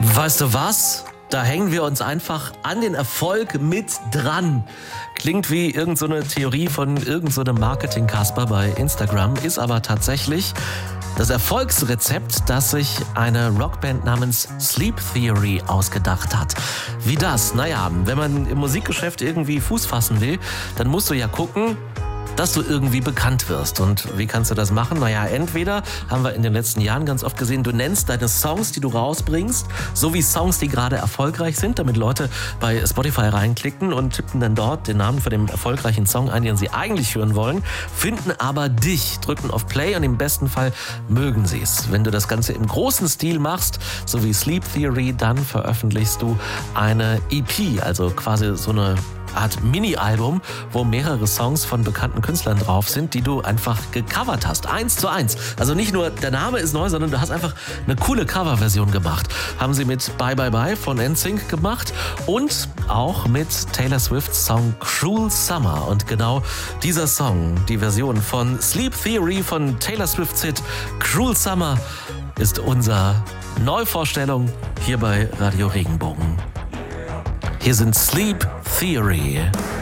Weißt du was? Da hängen wir uns einfach an den Erfolg mit dran. Klingt wie irgendeine Theorie von irgendeinem Marketing-Kasper bei Instagram, ist aber tatsächlich das Erfolgsrezept, das sich eine Rockband namens Sleep Theory ausgedacht hat. Wie das? Naja, wenn man im Musikgeschäft irgendwie Fuß fassen will, dann musst du ja gucken, dass du irgendwie bekannt wirst. Und wie kannst du das machen? Naja, entweder, haben wir in den letzten Jahren ganz oft gesehen, du nennst deine Songs, die du rausbringst, so wie Songs, die gerade erfolgreich sind, damit Leute bei Spotify reinklicken und tippen dann dort den Namen für den erfolgreichen Song ein, den sie eigentlich hören wollen, finden aber dich, drücken auf Play und im besten Fall mögen sie es. Wenn du das Ganze im großen Stil machst, so wie Sleep Theory, dann veröffentlichst du eine EP, also quasi so eine Art Mini-Album, wo mehrere Songs von bekannten Künstlern drauf sind, die du einfach gecovert hast. 1:1. Also nicht nur der Name ist neu, sondern du hast einfach eine coole Coverversion gemacht. Haben sie mit Bye Bye Bye von NSYNC gemacht und auch mit Taylor Swifts Song Cruel Summer. Und genau dieser Song, die Version von Sleep Theory von Taylor Swifts Hit Cruel Summer, ist unsere Neuvorstellung hier bei Radio Regenbogen. Hier sind Sleep Theory.